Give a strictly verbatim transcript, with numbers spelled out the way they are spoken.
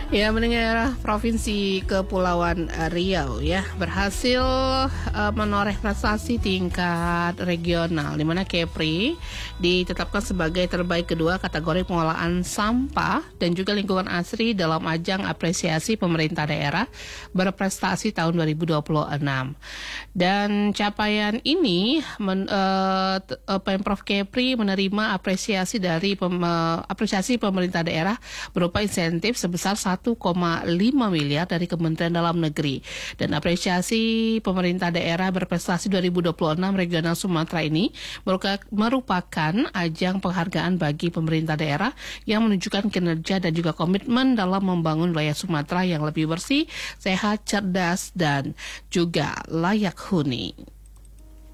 Ya, mendengar Provinsi Kepulauan Riau ya berhasil uh, menoreh prestasi tingkat regional, di mana Kepri ditetapkan sebagai terbaik kedua kategori pengolahan sampah dan juga lingkungan asri dalam ajang apresiasi pemerintah daerah berprestasi tahun dua ribu dua puluh enam. Dan capaian ini men, uh, Pemprov Kepri menerima apresiasi dari pem, uh, apresiasi pemerintah daerah berupa insentif sebesar satu koma lima miliar dari Kementerian Dalam Negeri. Dan apresiasi pemerintah daerah berprestasi dua ribu dua puluh enam regional Sumatera ini merupakan ajang penghargaan bagi pemerintah daerah yang menunjukkan kinerja dan juga komitmen dalam membangun wilayah Sumatera yang lebih bersih, sehat, cerdas, dan juga layak huni.